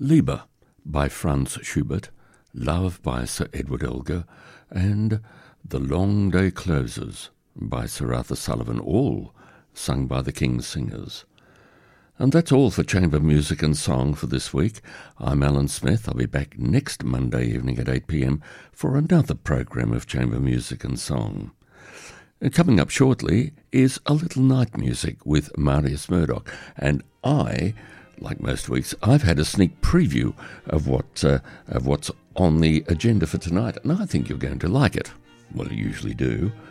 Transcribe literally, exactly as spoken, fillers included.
Liebe by Franz Schubert, Love by Sir Edward Elgar, and The Long Day Closes by Sir Arthur Sullivan, all sung by the King's Singers. And that's all for Chamber Music and Song for this week. I'm Alan Smith. I'll be back next Monday evening at eight p m for another program of Chamber Music and Song. And coming up shortly is A Little Night Music with Marius Murdoch. And I, like most weeks, I've had a sneak preview of what uh, of what's on the agenda for tonight, and I think you're going to like it. Well, you usually do.